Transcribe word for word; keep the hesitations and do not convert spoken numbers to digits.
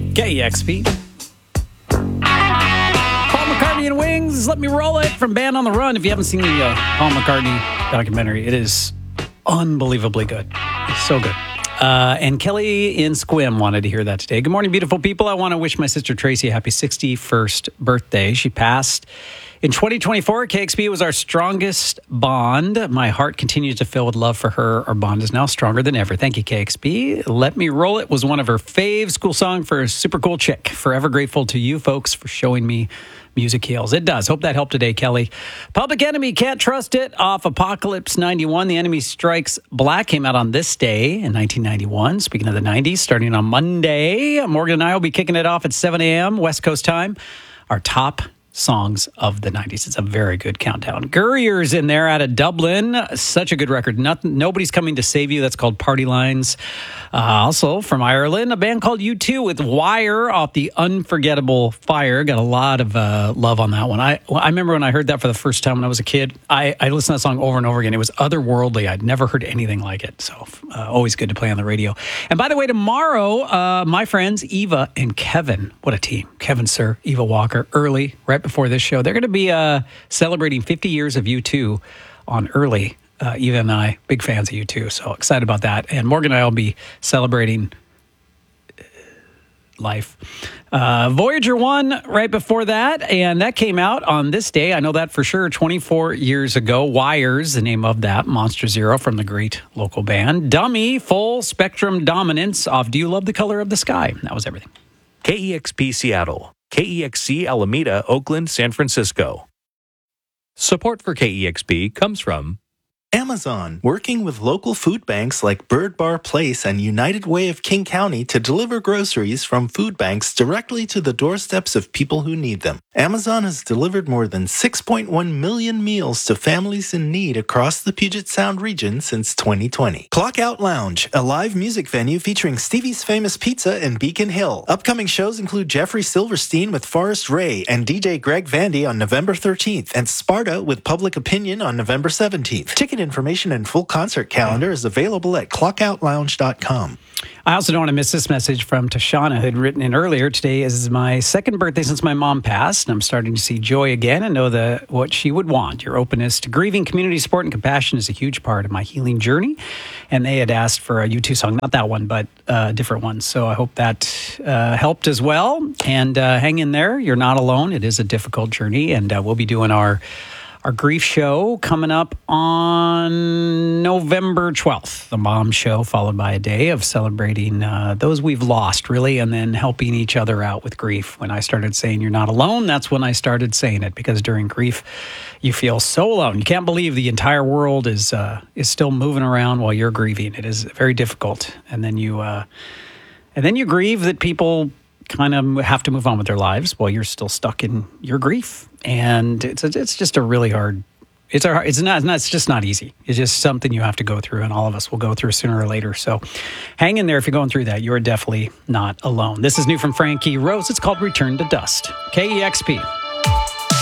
K E X P. Paul McCartney and Wings, Let Me Roll It from Band on the Run. If you haven't seen the uh, Paul McCartney documentary, it is unbelievably good. It's so good. Uh, and Kelly in Squim wanted to hear that today. Good morning, beautiful people. I want to wish my sister Tracy a happy sixty-first birthday. She passed in twenty twenty-four. K X P was our strongest bond. My heart continues to fill with love for her. Our bond is now stronger than ever. Thank you, K X P. Let Me Roll It was one of her fave school song for a super cool chick. Forever grateful to you folks for showing me music heals. It does. Hope that helped today, Kelly. Public Enemy, Can't Trust It off Apocalypse ninety-one. The Enemy Strikes Black came out on this day in nineteen ninety-one. Speaking of the nineties, starting on Monday, Morgan and I will be kicking it off at seven a.m. West Coast time. Our top songs of the nineties. It's a very good countdown. Gurrier's in there out of Dublin. Such a good record. Nothing, Nobody's Coming to Save You. That's called Party Lines. Uh, also from Ireland, a band called U two with Wire off the Unforgettable Fire. Got a lot of uh, love on that one. I I remember when I heard that for the first time when I was a kid. I, I listened to that song over and over again. It was otherworldly. I'd never heard anything like it. So uh, always good to play on the radio. And by the way, tomorrow, uh, my friends Eva and Kevin, what a team. Kevin Sir, Eva Walker, early, right before this show. They're going to be uh, celebrating fifty years of U two on early. Uh, Eva and I, big fans of U two, so excited about that. And Morgan and I will be celebrating life. Uh, Voyager one right before that, and that came out on this day. I know that for sure, twenty-four years ago. Wires, the name of that, Monster Zero from the great local band. Dummy, Full Spectrum Dominance off Do You Love the Color of the Sky? That was everything. K E X P Seattle, K E X C Alameda, Oakland, San Francisco. Support for K E X P comes from Amazon, working with local food banks like Bird Bar Place and United Way of King County to deliver groceries from food banks directly to the doorsteps of people who need them. Amazon has delivered more than six point one million meals to families in need across the Puget Sound region since twenty twenty. Clock Out Lounge, a live music venue featuring Stevie's Famous Pizza in Beacon Hill. Upcoming shows include Jeffrey Silverstein with Forrest Ray and D J Greg Vandy on November thirteenth and Sparta with Public Opinion on November seventeenth. Ticket information and full concert calendar is available at clock out lounge dot com. I also don't want to miss this message from Tashana, who had written in earlier. Today is my second birthday since my mom passed, and I'm starting to see joy again and know the, what she would want. Your openness to grieving, community support, and compassion is a huge part of my healing journey. And they had asked for a U two song, not that one, but a different one. So I hope that uh, helped as well. And uh, hang in there. You're not alone. It is a difficult journey, and uh, we'll be doing our Our grief show coming up on November twelfth, the mom show, followed by a day of celebrating uh, those we've lost, really, and then helping each other out with grief. When I started saying you're not alone, that's when I started saying it, because during grief, you feel so alone. You can't believe the entire world is uh, is still moving around while you're grieving. It is very difficult. And then you, uh, and then you grieve that people kind of have to move on with their lives while you're still stuck in your grief. And it's a, it's just a really hard, it's a, it's not, it's just not easy. It's just something you have to go through, and all of us will go through sooner or later. So hang in there if you're going through that. You're definitely not alone. This is new from Frankie Rose. It's called Return to Dust. K E X P.